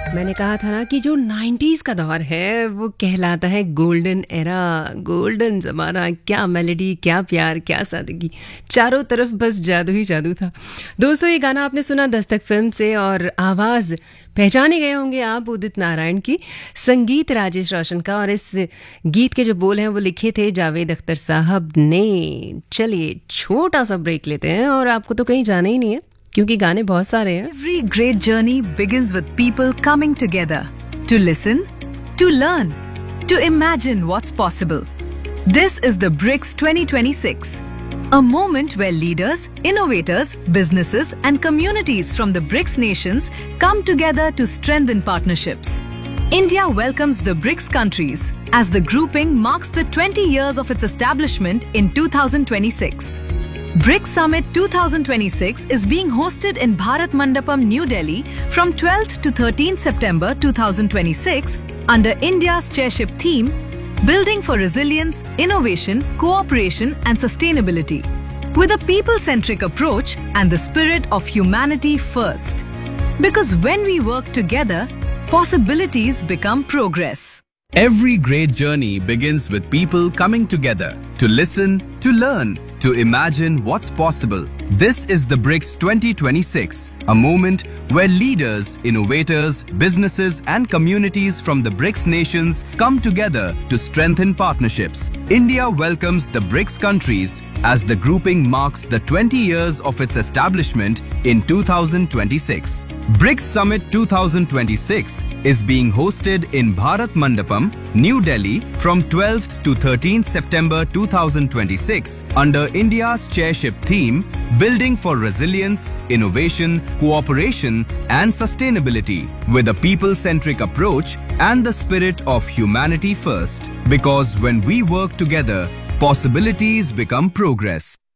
मैंने कहा था ना कि जो 90s का दौर है वो कहलाता है गोल्डन एरा, गोल्डन ज़माना। क्या मेलोडी, क्या प्यार, क्या सादगी, चारों तरफ बस जादू ही जादू था। दोस्तों, ये गाना आपने सुना दस्तक फिल्म से और आवाज़ पहचाने गए होंगे आप उदित नारायण की, संगीत राजेश रोशन का, और इस गीत के जो बोल हैं वो लिखे थे जावेद अख्तर साहब ने। चलिए छोटा सा ब्रेक लेते हैं, और आपको तो कहीं जाना ही नहीं है क्योंकि गाने बहुत सारे हैं। Every great journey begins with people coming together to listen, to learn, to imagine what's possible. This is the BRICS 2026, a moment where leaders, innovators, businesses and communities from the BRICS nations come together to strengthen partnerships. India welcomes the BRICS countries as the grouping marks the 20 years of its establishment in 2026. BRICS Summit 2026 is being hosted in Bharat Mandapam, New Delhi from 12th to 13th September 2026 under India's chairship theme, Building for Resilience, Innovation, Cooperation and Sustainability, with a people-centric approach and the spirit of humanity first. Because when we work together, possibilities become progress. Every great journey begins with people coming together to listen, to learn, to imagine what's possible. This is the BRICS 2026, a moment where leaders, innovators, businesses and communities from the BRICS nations come together to strengthen partnerships. India welcomes the BRICS countries as the grouping marks the 20 years of its establishment in 2026. BRICS Summit 2026 is being hosted in Bharat Mandapam, New Delhi from 12th to 13th September 2026 under India's chairship theme, Building for Resilience, Innovation, Cooperation and Sustainability, with a people-centric approach and the spirit of humanity first. Because when we work together, possibilities become progress.